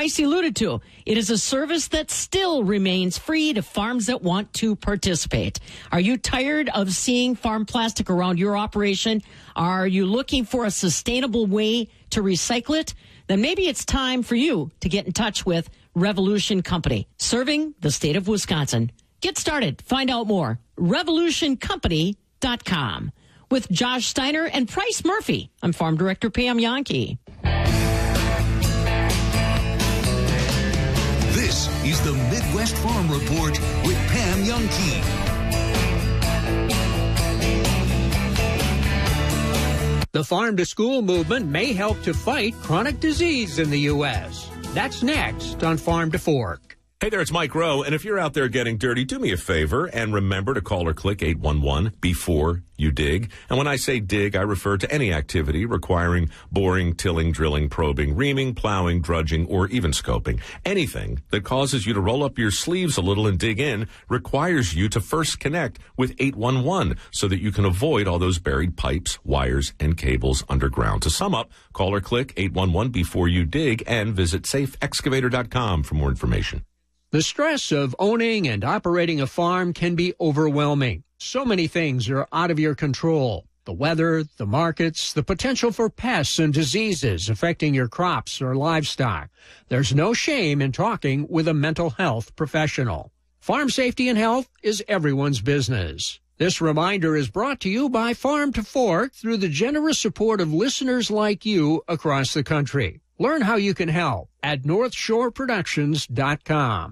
Bryce alluded to, it is a service that still remains free to farms that want to participate. Are you tired of seeing farm plastic around your operation? Are you looking for a sustainable way to recycle it? Then maybe it's time for you to get in touch with Revolution Company, serving the state of Wisconsin. Get started. Find out more. RevolutionCompany.com. With Josh Steiner and Price Murphy, I'm Farm Director Pam Yonke. This is the Midwest Farm Report with Pam Yonke. The farm-to-school movement may help to fight chronic disease in the U.S. That's next on Farm to Fork. Hey there, it's Mike Rowe, and if you're out there getting dirty, do me a favor and remember to call or click 811 before you dig. And when I say dig, I refer to any activity requiring boring, tilling, drilling, probing, reaming, plowing, drudging, or even scoping. Anything that causes you to roll up your sleeves a little and dig in requires you to first connect with 811 so that you can avoid all those buried pipes, wires, and cables underground. To sum up, call or click 811 before you dig and visit safeexcavator.com for more information. The stress of owning and operating a farm can be overwhelming. So many things are out of your control. The weather, the markets, the potential for pests and diseases affecting your crops or livestock. There's no shame in talking with a mental health professional. Farm safety and health is everyone's business. This reminder is brought to you by Farm to Fork through the generous support of listeners like you across the country. Learn how you can help at NorthshoreProductions.com.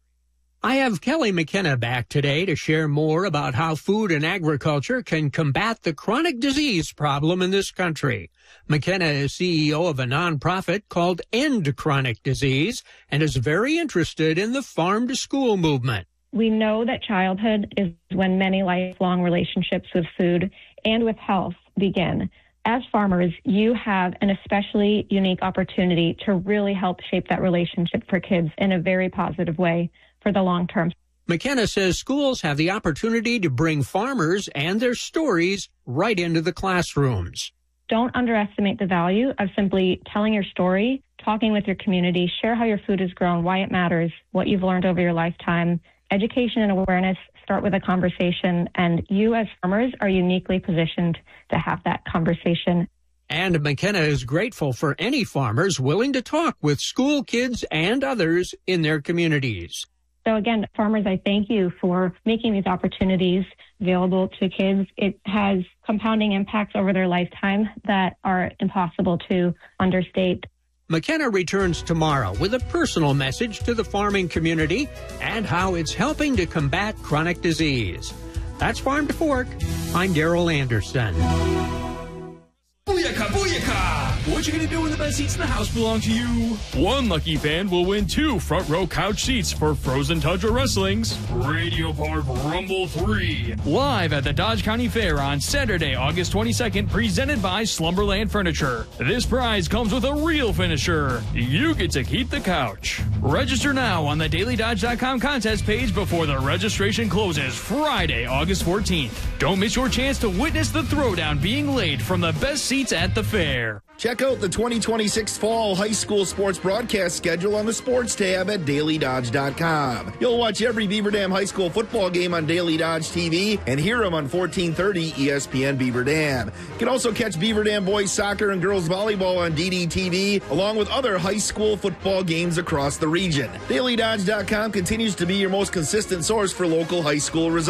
I have Kelly McKenna back today to share more about how food and agriculture can combat the chronic disease problem in this country. McKenna is CEO of a nonprofit called End Chronic Disease and is very interested in the farm-to-school movement. We know that childhood is when many lifelong relationships with food and with health begin. As farmers, you have an especially unique opportunity to really help shape that relationship for kids in a very positive way for the long term. McKenna says schools have the opportunity to bring farmers and their stories right into the classrooms. Don't underestimate the value of simply telling your story, talking with your community, share how your food is grown, why it matters, what you've learned over your lifetime. Education and awareness start with a conversation, and you as farmers are uniquely positioned to have that conversation. And McKenna is grateful for any farmers willing to talk with school kids and others in their communities. So again, farmers, I thank you for making these opportunities available to kids. It has compounding impacts over their lifetime that are impossible to understate. McKenna returns tomorrow with a personal message to the farming community and how it's helping to combat chronic disease. That's Farm to Fork. I'm Daryl Anderson. Booyaka, booyaka! What you gonna do when the best seats in the house belong to you? One lucky fan will win 2 front row couch seats for Frozen Tundra Wrestling's Radio Park Rumble 3. Live at the Dodge County Fair on Saturday, August 22nd, presented by Slumberland Furniture. This prize comes with a real finisher. You get to keep the couch. Register now on the DailyDodge.com contest page before the registration closes Friday, August 14th. Don't miss your chance to witness the throwdown being laid from the best seats at the fair. Check out the 2026 Fall High School Sports broadcast schedule on the Sports tab at DailyDodge.com. You'll watch every Beaver Dam High School football game on Daily Dodge TV and hear them on 1430 ESPN Beaver Dam. You can also catch Beaver Dam boys soccer and girls volleyball on DDTV, along with other high school football games across the region. DailyDodge.com continues to be your most consistent source for local high school results.